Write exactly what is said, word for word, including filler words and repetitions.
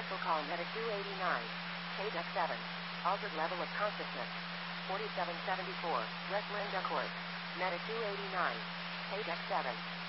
Vessel call Meta two eighty-nine. K-Deck seven. Altered level of consciousness. forty-seven seventy-four. West Linda Court. Meta two eighty-nine. K-Deck seven.